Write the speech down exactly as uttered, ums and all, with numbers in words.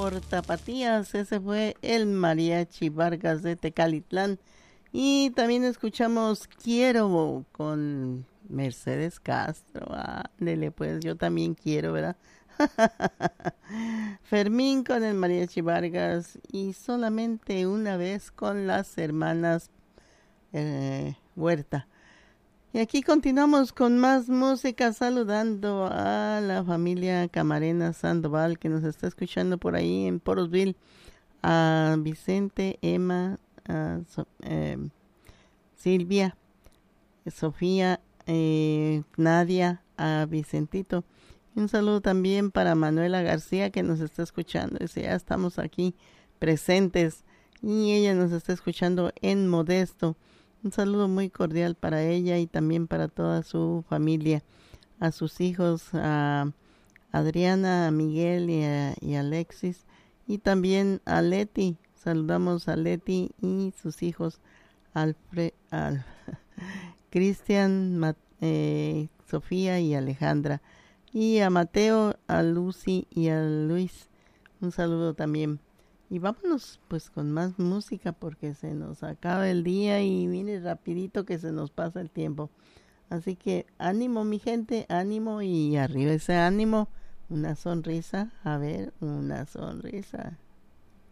por Tapatías. Ese fue el Mariachi Vargas de Tecalitlán. Y también escuchamos Quiero con Mercedes Castro. Ándele, pues yo también quiero, ¿verdad? Fermín con el Mariachi Vargas y Solamente una vez con las hermanas eh, Huerta. Y aquí continuamos con más música, saludando a la familia Camarena Sandoval que nos está escuchando por ahí en Porosville, a Vicente, Emma, a so, eh, Silvia, Sofía, eh, Nadia, a Vicentito. Y un saludo también para Manuela García que nos está escuchando. Dice, ya estamos aquí presentes y ella nos está escuchando en Modesto. Un saludo muy cordial para ella y también para toda su familia, a sus hijos, a Adriana, a Miguel y a, y a Alexis, y también a Leti. Saludamos a Leti y sus hijos, Alfred, al, Cristian, eh, Sofía y Alejandra, y a Mateo, a Lucy y a Luis. Un saludo también. Y vámonos pues con más música porque se nos acaba el día y mire rapidito que se nos pasa el tiempo. Así que ánimo mi gente, ánimo y arriba ese ánimo. Una sonrisa, a ver, una sonrisa.